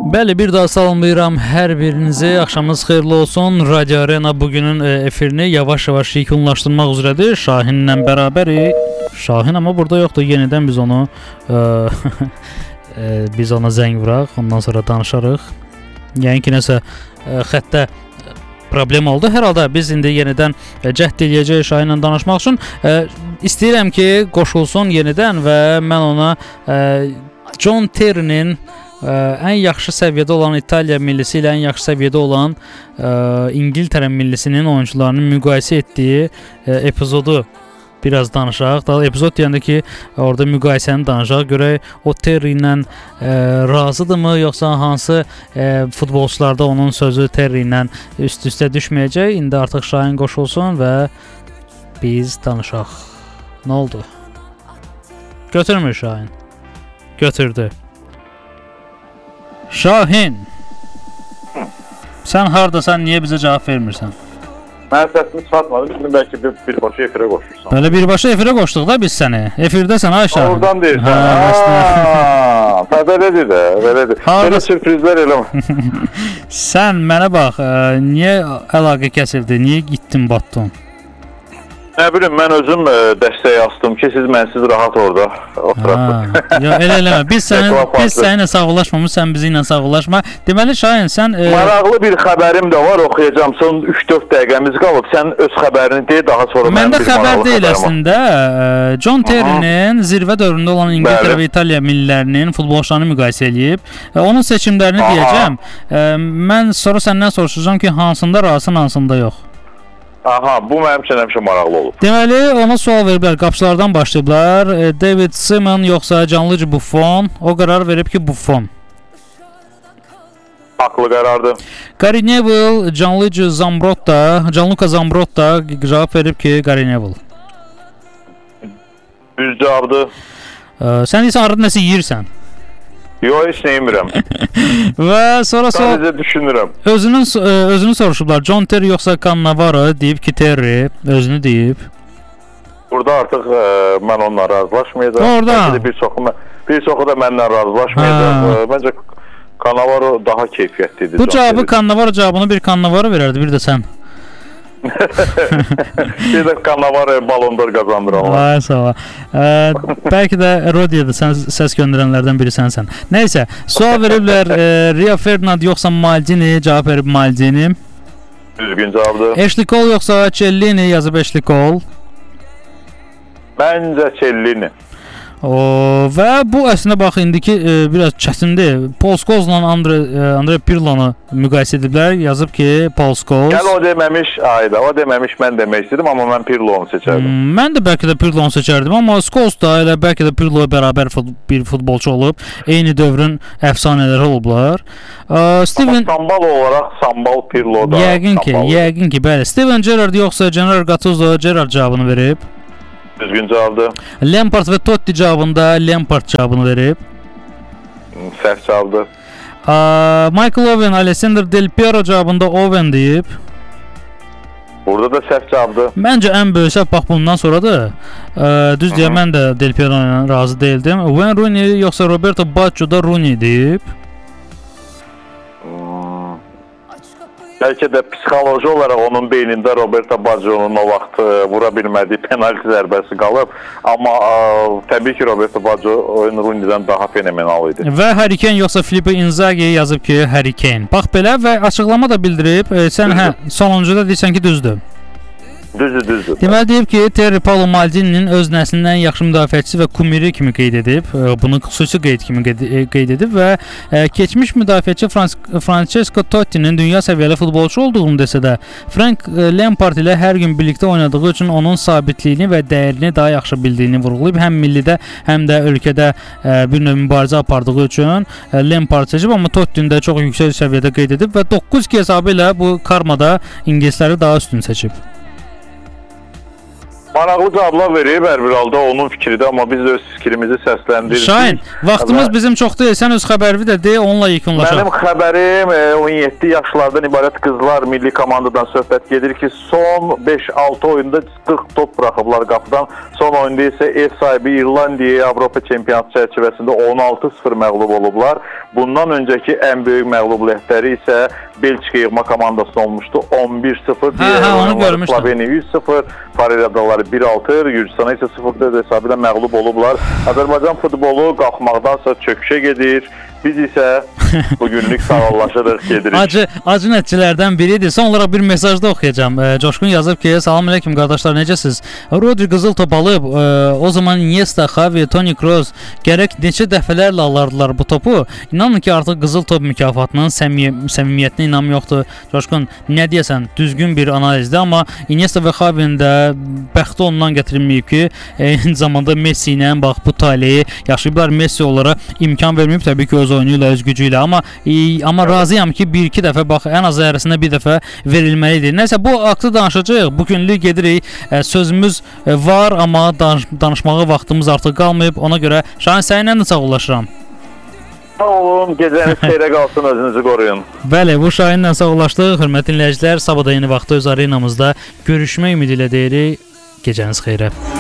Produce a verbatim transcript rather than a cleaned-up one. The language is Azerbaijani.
Bəli, bir daha salamlayıram hər birinizi. Axşamınız xeyirli olsun. Radio Arena bugünün efirini yavaş-yavaş yekunlaşdırmaq üzrədir. Şahinlə bərabərik. Şahin amma burada yoxdur. Yenidən biz onu ə, biz ona zəng vuraq, ondan sonra danışarıq. Yəni ki, nəsə ə, xəttə problem oldu. Hər halda biz indi yenidən cəhd eləyəcəyik Şahinlə danışmaq üçün. Ə, istəyirəm ki, qoşulsun yenidən və mən ona ə, John Terry'nin ə, ən yaxşı səviyyədə olan İtaliya millisi ilə ən yaxşı səviyyədə olan ə, İngiltərə millisinin oyuncularını müqayisə etdiyi ə, epizodu biraz danışaq. Daha epizod deyəndə ki, orada müqayisəni danışaq. Görək o Terry ilə ə, razıdırmı, yoxsa hansı ə, futbolçularda onun sözü Terry ilə üst-üstə düşməyəcək. İndi artıq Şahin qoşulsun və biz danışaq. Nə oldu? Götürmür Şahin. Götürdü. Şahin. Sən hardasan, niyə bizə cavab vermirsən? Mən səsini çatmadım, şimdi bəlkə bir, birbaşa efirə qoşursan. Belə birbaşa efirə qoşduq da biz səni. Efirdəsən ay Şahin. Oradan deyirsən. Haa, belədir də, belədir. Belə sürprizlər eləmə. Sən mənə bax, ə, niyə əlaqə kəsildi, niyə gittin, batdın? Nə bilim, mən özüm ə, dəstək astım ki, siz mənsiz rahat orada oturasınız. Yox, elə eləmə. Biz səninlə biz səninlə sağollaşmamız, sən bizi ilə sağollaşma. Deməli Şahin, sən ə... maraqlı bir xəbərim də var, oxuyacağam. Son üç dörd dəqiqəmiz qalıb. Sən öz xəbərini de, daha sonra mən Məndə xəbər deyil əslində. John Terry'nin zirvə dövründə olan İngiltərə və İtaliya millilərinin futbolçularını müqayisə eləyib. Onun seçimlərini Aha. deyəcəm. Mən sonra səndən soruşacağam ki, hansında razısın, hansında yox. Aha, bu mənim üçün həmişə maraqlı olur. Deməli, ona sual veriblər, qapıçılardan başlayıblar. David Seaman yoxsa Gianluigi Buffon? O qərar verib ki, Buffon. Haqlı qərardır. Gary Neville, Gianluigi Zambrotta, Gianluca Zambrotta cavab verib ki, Gary Neville. Düz cavabdır. Sən isə arada nəsə yeyirsən? Yox, heç nə yemirəm. Və sonra sonra sadəcə düşünürəm. Özünün özünü soruşublar. John Terry yoxsa Cannavaro, deyib ki, Terry özünü deyib. Burada artıq ə, mən onunla razılaşmayacağam. Orada bir çoxu bir çoxu da mənimlə razılaşmayacaq. Məncə Cannavaro daha keyfiyyətlidir. Bu cavabı Cannavaro cavabını bir Cannavaro verərdi, bir də sən. Bir də Cannavaro balondor qazandıram. Ay sağ ol. Bəlkə də Rodiyada sən səs göndərənlərdən biri sənsən. Nəysə, sual veriblər Rio Ferdinand yoxsa Maldini, cavab verib Maldini. Düzgün cavabdır. Ashley Cole yoxsa Cellini, yazıb Ashley Cole. Məncə Cellini. O, və bu əslində bax indiki e, biraz çətindir. Paul Scholes'la Andre e, Andre Pirlo'nu müqayisə ediblər. Yazıb ki, Paul Scholes. Gəl o deməmiş, ayda, o deməmiş mən demək istedim, amma mən Pirlo'nu seçərdim. Hmm, mən də bəlkə də Pirlo'nu seçərdim, amma Scholes da elə bəlkə də Pirlo'ya bərabər fut bir futbolçu olub. Eyni dövrün əfsanələri olublar. A, Steven Sambal olaraq Sambal Pirlo'da. Yəqin ki, yəqin ki, bəli. Steven Gerrard yoxsa Gennaro Gattuso, Gerrard cavabını verib. Düzgün cavabdır. Lampard və Totti cavabında Lampard cavabını verib. Səhv cavabdır. Michael Owen, Alessandro Del Piero cavabında Owen deyib. Burada da səhv cavabdır. Məncə ən böyük səhv bax bundan sonradır. Düz deyə mən də Del Piero ilə razı deyildim. Wayne Rooney yoxsa Roberto Baggio da Rooney deyib. Bəlkə də psixoloji olaraq onun beynində Roberto Baggio'nun o vaxt vura bilmədiyi penalti zərbəsi qalıb. Amma ə, təbii ki, Roberto Baggio oyun Rooney'dən daha fenomenal idi. Və Harry Kane yoxsa Filippo Inzaghi yazıb ki, Harry Kane. Bax belə və açıqlama da bildirib. E, sən düzdür. Hə, sonuncuda deyirsən ki, düzdür. Düzdür, düzdür. Deməli deyib ki, Terry Paolo Maldini'nin öz nəslinin ən yaxşı müdafiəçisi və kumiri kimi qeyd edib. Bunu xüsusi qeyd kimi qeyd edib və keçmiş müdafiəçi Frans Francesco Totti'nin dünya səviyyəli futbolçu olduğunu desə də, Frank Lampard ilə hər gün birlikdə oynadığı üçün onun sabitliyini və dəyərini daha yaxşı bildiyini vurğulayıb. Həm millidə, həm də ölkədə bir növ mübarizə apardığı üçün Lampard seçib, amma Totti'ni də çox yüksək səviyyədə qeyd edib və doqquz iki hesabı ilə bu karmada ingilisləri daha üstün seçib. Maraqlı cavablar verib hər bir halda onun fikridir, amma biz öz fikrimizi səsləndirdik. Şahin, vaxtımız bizim çox deyil. Sən öz xəbərini də de, onunla yekunlaşaq. Mənim xəbərim on yeddi yaşlardan ibarət qızlar milli komandadan söhbət gedir ki, son beş altı oyunda qırx top buraxıblar qapıdan. Son oyunda isə ev sahibi İrlandiyaya Avropa çempionatı çərçivəsində on altı sıfır məğlub olublar. Bundan öncəki ən böyük məğlubiyyətləri isə Belçika yığma komandası olmuşdu. on bir sıfır, Sloveniya yüz sıfır, Faroe Adaları bir altı, Gürcistana isə sıfır dörd hesabı ilə məğlub olublar. Azərbaycan futbolu qalxmaqdansa çöküşə gedir. Biz isə bugünlük sağollaşırıq, gedirik. Acı, acı nəticələrdən biridir. Son olaraq bir mesaj da oxuyacağım. E, Coşqun yazıb ki, salam aleyküm qardaşlar, necəsiz? Rodri qızıl top alıb, e, o zaman Iniesta, Xavi, Toni Kroos gərək neçə dəfələrlə alardılar bu topu. İnanın ki, artıq qızıl top mükafatının səmimiyyətinə inam yoxdur. Coşqun, nə deyəsən, düzgün bir analizdir, amma Iniesta və Xavinin də bəxti ondan gətirilməyib ki, eyni zamanda Messi ilə bax bu taleyi yaşayıblar. Messi onlara imkan verməyib, təbii ki, öz oyunu ilə, öz gücü ilə, amma e, amma razıyam ki, bir-iki dəfə bax, ən az ərzində bir dəfə verilməlidir. Nəsə, bu haqqda danışacağıq. Bu günlük gedirik. E, sözümüz e, var, amma danış danışmağa vaxtımız artıq qalmayıb. Ona görə Şahin, səninlə də sağollaşıram. Sağ olun, gecəniz xeyrə qalsın, özünüzü qoruyun. Bəli, bu Şahinlə sağollaşdıq. Hörmətli dinləyicilər, sabah da yeni vaxtda öz arenamızda görüşmək ümidi ilə deyirik. Gecəniz xeyrə.